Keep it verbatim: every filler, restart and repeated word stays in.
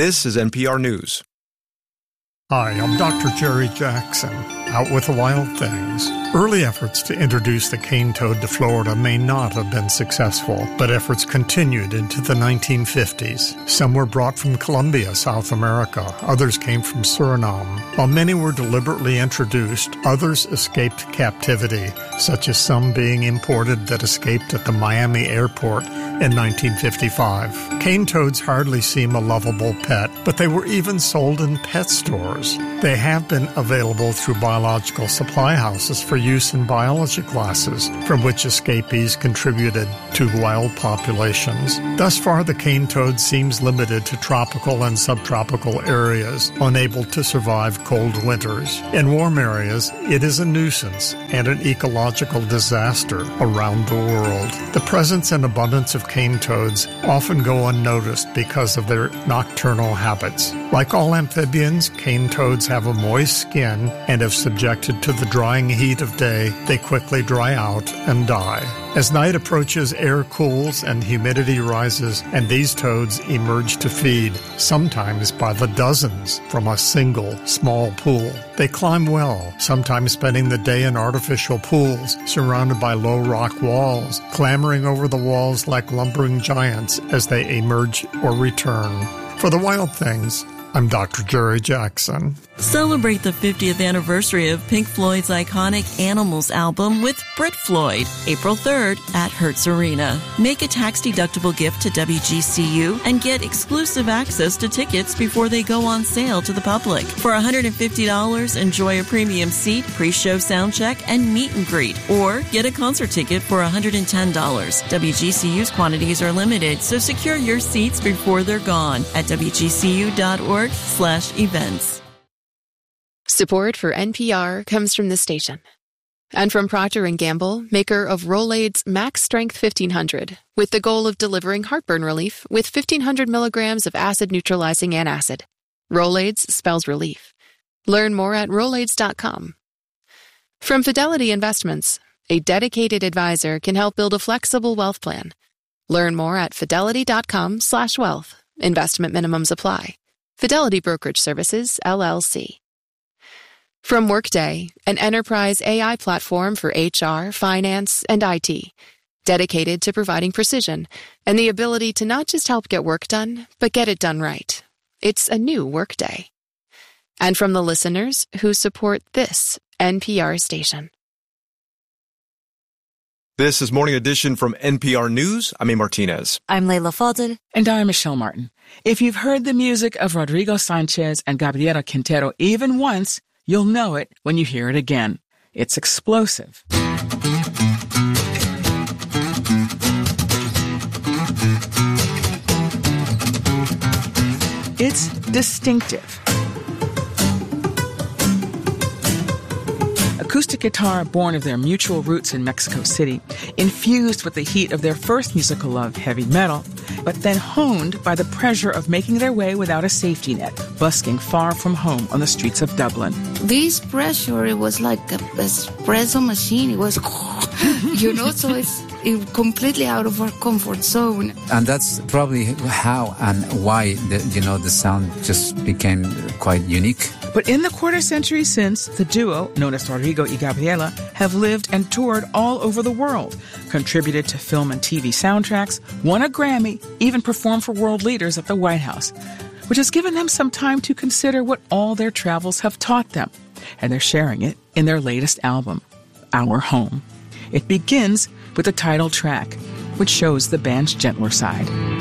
This is N P R News. Hi, I'm Doctor Jerry Jackson, out with the Wild Things. Early efforts to introduce the cane toad to Florida may not have been successful, but efforts continued into the nineteen fifties. Some were brought from Colombia, South America. Others came from Suriname. While many were deliberately introduced, others escaped captivity, such as some being imported that escaped at the Miami airport in nineteen fifty-five. Cane toads hardly seem a lovable pet, but they were even sold in pet stores. They have been available through biological supply houses for use in biology classes, from which escapees contributed to wild populations. Thus far, the cane toad seems limited to tropical and subtropical areas, unable to survive cold winters. In warm areas, it is a nuisance and an ecological disaster around the world. The presence and abundance of cane toads often go unnoticed because of their nocturnal habits. Like all amphibians, cane toads have a moist skin, and if subjected to the drying heat of day, they quickly dry out and die. As night approaches, air cools and humidity rises, and these toads emerge to feed, sometimes by the dozens, from a single small pool. They climb well, sometimes spending the day in artificial pools, surrounded by low rock walls, clambering over the walls like lumbering giants as they emerge or return. For the Wild Things, I'm Doctor Jerry Jackson. Celebrate the fiftieth anniversary of Pink Floyd's iconic Animals album with Brit Floyd, April third at Hertz Arena. Make a tax-deductible gift to W G C U and get exclusive access to tickets before they go on sale to the public. For one hundred fifty dollars, enjoy a premium seat, pre-show sound check, and meet and greet. Or get a concert ticket for one hundred ten dollars. W G C U's quantities are limited, so secure your seats before they're gone at W G C U dot org slash events. Support for N P R comes from this station. And from Procter and Gamble, maker of Rolaids Max Strength fifteen hundred, with the goal of delivering heartburn relief with fifteen hundred milligrams of acid-neutralizing antacid. Rolaids spells relief. Learn more at Rolaids dot com. From Fidelity Investments, a dedicated advisor can help build a flexible wealth plan. Learn more at fidelity dot com slash wealth. Investment minimums apply. Fidelity Brokerage Services, L L C. From Workday, an enterprise A I platform for H R, finance, and I T, dedicated to providing precision and the ability to not just help get work done, but get it done right. It's a new Workday. And from the listeners who support this N P R station. This is Morning Edition from N P R News. I'm A. Martinez. I'm Leila Fadel. And I'm Michelle Martin. If you've heard the music of Rodrigo Sanchez and Gabriela Quintero even once, you'll know it when you hear it again. It's explosive. It's distinctive. Acoustic guitar born of their mutual roots in Mexico City, infused with the heat of their first musical love, heavy metal, but then honed by the pressure of making their way without a safety net, busking far from home on the streets of Dublin. This pressure, it was like an espresso machine. It was, you know, so it's it completely out of our comfort zone. And that's probably how and why, the, you know, the sound just became quite unique. But in the quarter century since, the duo, known as Rodrigo y Gabriela, have lived and toured all over the world, contributed to film and T V soundtracks, won a Grammy, even performed for world leaders at the White House, which has given them some time to consider what all their travels have taught them. And they're sharing it in their latest album, Our Home. It begins with the title track, which shows the band's gentler side.